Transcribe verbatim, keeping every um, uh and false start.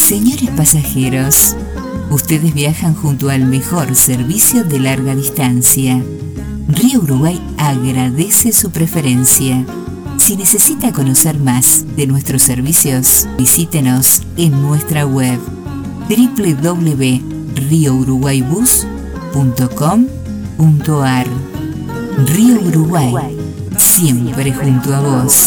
Señores pasajeros, ustedes viajan junto al mejor servicio de larga distancia. Río Uruguay agradece su preferencia. Si necesita conocer más de nuestros servicios, visítenos en nuestra web doble u doble u doble u punto río uruguay bus punto com punto ar. Río Uruguay, siempre junto a vos.